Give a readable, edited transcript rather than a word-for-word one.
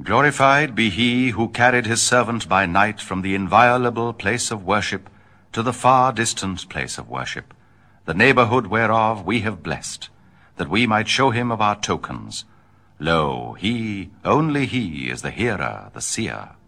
Glorified be he who carried his servant by night from the inviolable place of worship to the far distant place of worship, the neighborhood whereof we have blessed, that we might show him of our tokens. Lo, he, only he, is the hearer, the seer.